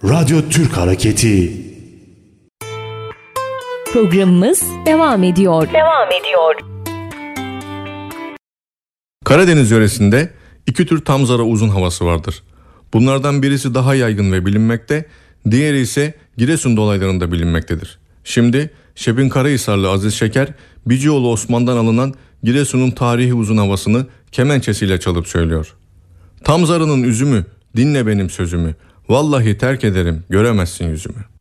Radyo Türk Hareketi. Programımız devam ediyor. Karadeniz yöresinde iki tür tamzara uzun havası vardır. Bunlardan birisi daha yaygın ve bilinmekte, diğeri ise Giresun dolaylarında bilinmektedir. Şimdi Şebin Karahisarlı Aziz Şeker, Bicioğlu Osman'dan alınan Giresun'un tarihi uzun havasını kemençesiyle çalıp söylüyor. Tamzarının üzümü, dinle benim sözümü, vallahi terk ederim, göremezsin yüzümü.